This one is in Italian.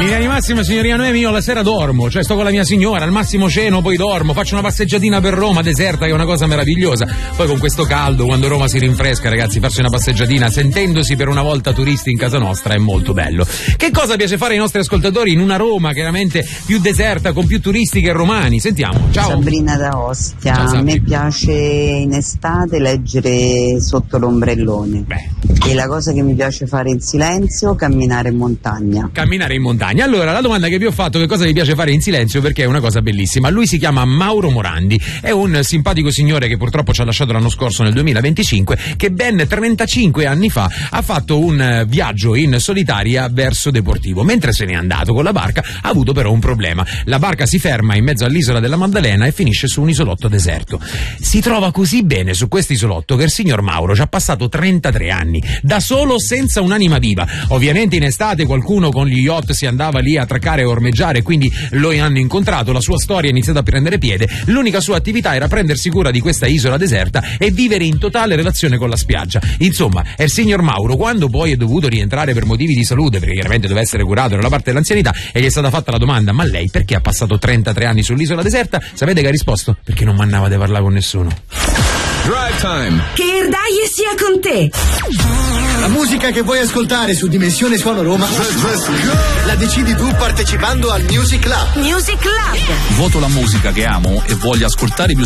linea di massima, signorina Noemi, io la sera dormo, cioè sto con la mia signora, al massimo ceno, poi dormo, faccio una passeggiatina per Roma deserta, che è una cosa meravigliosa. Poi con questo caldo, quando Roma si rinfresca, ragazzi, farsi una passeggiatina sentendosi per una volta turisti in casa nostra è molto bello. Che cosa piace fare ai nostri ascoltatori in una Roma chiaramente più deserta, con più turisti che romani? Sentiamo. Ciao. Sabrina da Ostia. Ciao, a me piace in estate leggere sotto l'ombrellone. E la cosa che mi piace fare in silenzio, camminare in montagna. Camminare in montagna. Allora, la domanda che vi ho fatto, che cosa vi piace fare in silenzio, perché è una cosa bellissima. Lui si chiama Mauro Morandi, è un simpatico signore che purtroppo ci ha lasciato l'anno scorso nel 2025, che ben 35 anni fa ha fatto un viaggio in solitaria verso Deportivo. Mentre se n'è andato con la barca ha avuto però un problema. La barca si ferma in mezzo all'isola della Maddalena e finisce su un isolotto deserto. Si trova così bene su questo isolotto che il signor Mauro ci ha passato 33 anni, da solo, senza un'anima viva. Ovviamente in estate qualcuno con gli yacht si andava lì a attraccare e ormeggiare, quindi lo hanno incontrato, la sua storia è iniziata a prendere piede. L'unica sua attività era prendersi cura di questa isola deserta e vivere in totale relazione con la spiaggia. Insomma, è il signor Mauro, quando poi è dovuto rientrare per motivi di salute, perché chiaramente deve essere curato nella parte dell'anzianità, e gli è stata fatta la domanda: ma lei perché ha passato 33 anni sull'isola deserta? Sapete che ha risposto? Perché non mannava di parlare con nessuno. Drive Time. Che Erdaie sia con te. La musica che vuoi ascoltare su Dimensione Suono Roma la decidi tu partecipando al Music Club. Music Club. Voto la musica che amo e voglio ascoltare più